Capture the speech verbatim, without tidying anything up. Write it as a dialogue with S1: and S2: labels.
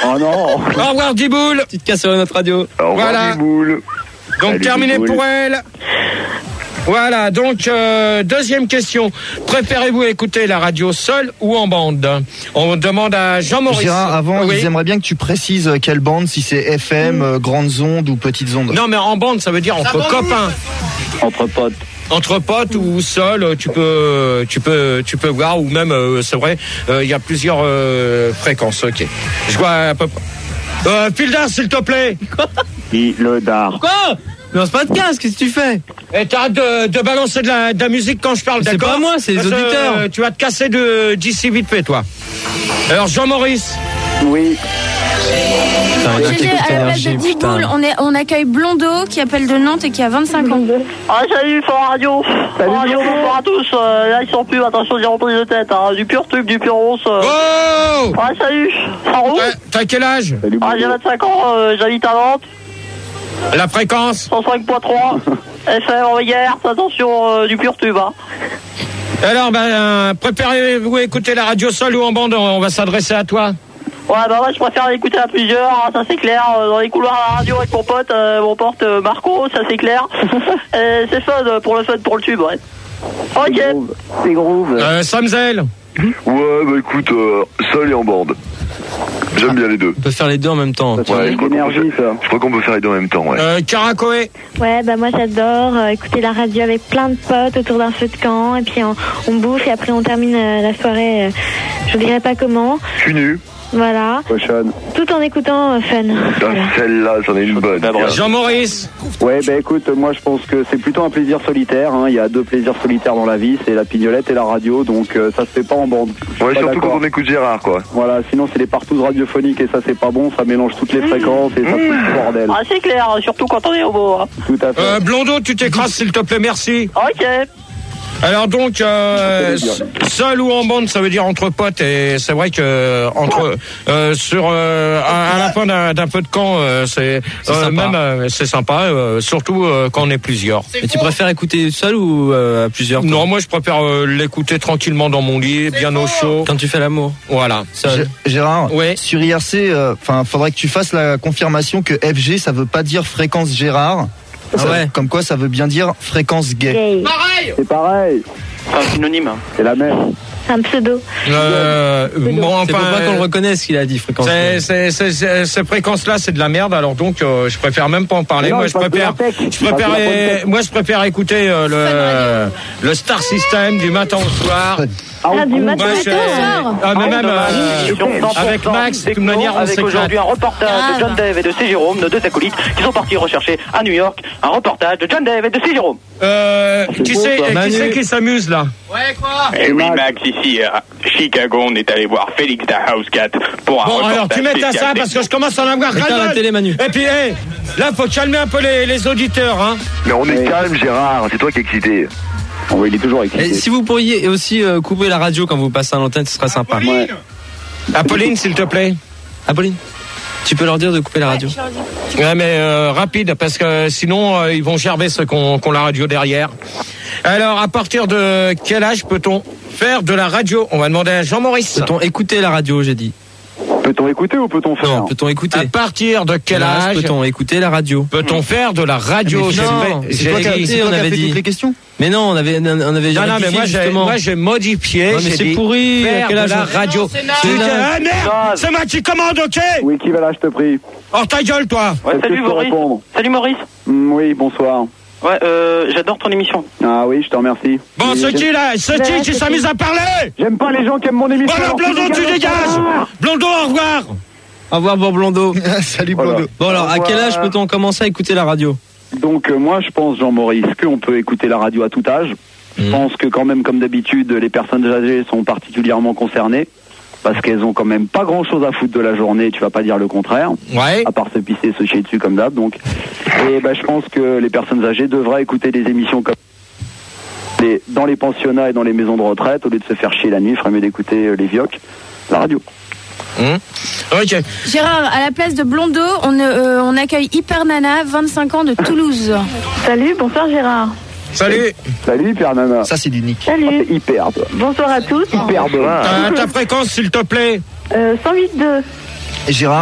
S1: Oh non.
S2: Au revoir, Diboule.
S3: Petite casse sur notre radio.
S4: Au revoir,
S2: Voilà.
S4: Diboule.
S2: Donc,
S4: Salut,
S2: terminé
S4: Diboule.
S2: pour elle. Voilà, donc euh, deuxième question. Préférez-vous écouter la radio seule ou en bande? On demande à Jean-Maurice.
S5: Gérard, avant,
S2: Oui.
S5: ils aimeraient bien que tu précises quelle bande, si c'est F M, mmh. euh, grandes ondes ou petites ondes.
S2: Non, mais en bande, ça veut dire entre copains.
S1: Entre potes.
S2: Entre potes ou seul, tu peux, tu peux, tu peux voir, ou même, euh, c'est vrai, il euh, y a plusieurs euh, fréquences. Ok. Je vois à peu près. Euh, Fildar, s'il te plaît.
S1: Il le dard.
S3: Quoi? Lance pas de casque, qu'est-ce que tu fais?
S2: Et t'arrêtes de, de balancer de la, de la musique quand je parle,
S3: C'est
S2: d'accord?
S3: pas moi, c'est les
S2: Parce que,
S3: auditeurs.
S2: euh, tu vas te casser de, d'ici vite fait, toi. Alors, Jean-Maurice.
S1: Oui.
S6: G G, à la place de Diboule, on, est, on accueille Blondeau qui appelle de Nantes et qui a vingt-cinq ans.
S7: Ah, salut, Fort Radio. Fort Radio, bonsoir à tous. Euh, là, ils sont plus, attention, j'ai repris de tête. Hein. Du pur tube, du pur ronce. Euh.
S2: Oh!
S7: Ah, salut. Ça roule?
S2: T'as, t'as quel âge?
S7: Ah, j'ai vingt-cinq ans, euh, j'habite à Nantes.
S2: La fréquence?
S7: cent cinq virgule trois. F M en hier, attention, euh, du pur tube. Hein.
S2: Alors, ben, euh, préférez-vous écouter la radio seule ou en bande? On va s'adresser à toi.
S7: Ouais, bah moi je préfère l'écouter à plusieurs, hein, ça c'est clair. Euh, dans les couloirs à la radio avec mon pote, euh, mon pote euh, Marco, ça c'est clair. euh, c'est fun, euh, pour le fun, pour le tube, ouais. Ok.
S1: C'est groove.
S2: Euh, Samzel.
S4: Ouais, bah écoute, euh, seul et en bande. J'aime bien les deux.
S3: On peut faire les deux en même temps.
S4: Ouais, je crois, qu'on peut faire, je crois qu'on peut faire les deux en même temps, ouais.
S2: Euh, Caracoé.
S8: Ouais, bah moi j'adore euh, écouter la radio avec plein de potes autour d'un feu de camp, et puis on, on bouffe et après on termine euh, la soirée, euh, je dirais pas comment.
S4: Je suis nu.
S8: Voilà.
S1: Cochonne.
S8: Tout en écoutant euh, fun.
S4: Ah,
S8: Voilà.
S4: celle-là, c'en est une bonne.
S2: Jean-Maurice.
S1: Ouais, bah écoute, moi je pense que c'est plutôt un plaisir solitaire. Hein. Il y a deux plaisirs solitaires dans la vie, c'est la pignolette et la radio, donc euh, ça se fait pas en bande.
S4: Ouais,
S1: Pas
S4: surtout
S1: d'accord.
S4: quand on écoute Gérard, quoi.
S1: Voilà, sinon c'est les partouzes radiophoniques et ça c'est pas bon, ça mélange toutes les fréquences et ça fout le bordel.
S7: Ah, c'est clair, surtout quand on est homo. Hein.
S1: Tout à fait.
S2: Euh, Blondeau, tu t'écrases, s'il te plaît, merci.
S7: Ok.
S2: Alors donc, euh, seul ou en bande, ça veut dire entre potes, et c'est vrai que entre euh, sur euh, à, à la fin d'un, d'un peu de camp, euh, c'est,
S3: C'est
S2: euh,
S3: sympa.
S2: même euh, c'est sympa, euh, surtout euh, quand on est plusieurs.
S3: Et tu préfères écouter seul ou euh, à plusieurs? toi
S2: Non, moi je préfère euh, l'écouter tranquillement dans mon lit, bien au chaud.
S3: Quand tu fais l'amour.
S2: Voilà.
S3: Seul.
S5: G- Gérard,
S2: Ouais.
S5: sur I R C, enfin, faudrait que tu fasses la confirmation que F G, ça veut pas dire fréquence Gérard.
S3: Ah
S5: Ça-
S3: ouais.
S5: Comme quoi, ça veut bien dire fréquence gay.
S8: Gay.
S1: C'est pareil,
S7: C'est un synonyme.
S1: c'est la même.
S8: C'est un pseudo.
S2: Euh, bon,
S3: C'est pour
S2: enfin,
S3: pas qu'on le reconnaisse qu'il a dit fréquence.
S2: C'est, c'est, c'est, c'est- ces fréquences-là, c'est de la merde. Alors donc, euh, je préfère même pas en parler.
S1: Mais non,
S2: moi,
S1: il
S2: je
S1: passe de
S2: préfère,
S1: la tech.
S2: je
S1: Il passe de la
S2: préfère,
S1: bonne tech.
S2: moi, je préfère écouter euh, le, le Star System du matin au soir.
S8: Ah, du matin
S2: Moi,
S8: au
S2: je-
S8: soir.
S2: ah, mais même euh,
S7: Avec
S2: avec Max, de toute manière, on
S7: avec
S2: s'éclate.
S7: aujourd'hui un reportage
S6: Ah,
S7: de John Dave et de C. Jérôme, nos deux acolytes, qui sont partis rechercher à New York un reportage de John Dave et de C. Jérôme.
S2: Euh, qui
S1: beau,
S2: c'est,
S1: ça.
S2: qui
S3: Manu.
S2: c'est qui s'amuse là?
S9: Eh oui, Max, ici à Chicago, on est allé voir Félix da Housecat pour un
S2: Bon,
S9: reportage
S2: alors tu mets à
S9: spécial
S2: ça
S9: des-
S2: parce que je commence à en avoir
S3: Éteins
S2: ras-le-bol.
S3: la télé, Manu.
S2: Et puis, hey, là, faut calmer un peu les, les auditeurs, hein.
S4: Mais on est
S1: Ouais.
S4: calme, Gérard, c'est toi qui es excité.
S1: Oh, oui, il est toujours excité.
S3: Et si vous pourriez aussi euh, couper la radio quand vous passez à l'antenne, ce serait sympa.
S1: Ouais.
S2: Apolline, s'il te plaît.
S3: Apolline, tu peux leur dire de couper la radio.
S2: Ouais, mais euh, rapide, parce que sinon, euh, ils vont gerber ceux qui ont, qui ont la radio derrière. Alors, à partir de quel âge peut-on faire de la radio? On va demander à Jean-Maurice.
S3: Peut-on écouter la radio, j'ai dit.
S1: Peut-on écouter ou peut-on faire?
S3: Non, peut-on écouter?
S2: À partir de quel
S3: Quel âge
S2: âge
S3: peut-on écouter la radio?
S2: peut-on faire de la radio?
S3: Mais
S2: J'ai
S3: non,
S2: fait-
S3: c'est
S2: j'ai
S3: toi qui as
S2: dit-
S3: dit,
S5: C'est toi
S3: on
S5: qui as
S3: avait
S5: fait
S3: dit.
S5: toutes les questions.
S3: Mais non, on avait, on avait
S2: Non, non, mais
S3: rectifié,
S2: moi j'ai,
S3: justement.
S2: moi j'ai modifié.
S3: Ouais, mais
S2: j'ai
S3: c'est
S2: dit
S3: pourri,
S2: faire
S3: à quel
S2: de
S3: âge
S2: la
S3: on-
S2: radio.
S3: C'est
S2: Tu
S3: naze.
S2: dis, ah merde, c'est moi qui commande, ok?
S1: Oui, qui va là, je te prie?
S2: Hors ta gueule, toi.
S7: Ouais,
S1: Est-ce que
S7: salut
S1: je peux
S7: Maurice.
S1: répondre?
S7: Salut Maurice.
S1: Mm, Oui, bonsoir.
S7: Ouais, euh, j'adore ton émission.
S1: Ah oui, je te remercie.
S2: Bon,
S1: Mais
S2: c'est
S1: j'aime-
S2: qui là? C'est qui qui s'amuse à parler?
S1: J'aime pas les gens qui aiment mon émission.
S2: Voilà,
S1: alors
S2: Blondeau, tu dégages. Blondeau, au revoir.
S3: Au revoir, bon Blondeau.
S5: Salut,
S1: Voilà.
S5: Blondeau.
S3: Bon, alors, à
S1: Au
S3: quel
S1: revoir.
S3: âge peut-on commencer à écouter la radio?
S1: Donc euh, moi je pense, Jean-Maurice, qu'on peut écouter la radio à tout âge. Je
S3: Mhm.
S1: pense que quand même, comme d'habitude, les personnes âgées sont particulièrement concernées parce qu'elles ont quand même pas grand-chose à foutre de la journée, tu vas pas dire le contraire,
S2: Ouais.
S1: à part se pisser, se chier dessus comme d'hab. Donc, et ben je pense que les personnes âgées devraient écouter des émissions comme les- dans les pensionnats et dans les maisons de retraite, au lieu de se faire chier la nuit, il ferait mieux d'écouter euh, les vioques, la radio.
S2: Hum. Ok.
S6: Gérard, à la place de Blondeau, on, euh, on accueille Hyper Nana, vingt-cinq ans de Toulouse.
S8: Salut, bonsoir Gérard.
S2: Salut.
S1: Salut, Père Nana.
S5: Ça, c'est du nick.
S1: Ah,
S8: Salut.
S1: c'est hyper, toi.
S8: Bonsoir à tous.
S1: Hyper bon.
S2: Ta, ta fréquence, s'il te plaît.
S8: Euh, cent huit virgule deux.
S5: Et Gérard,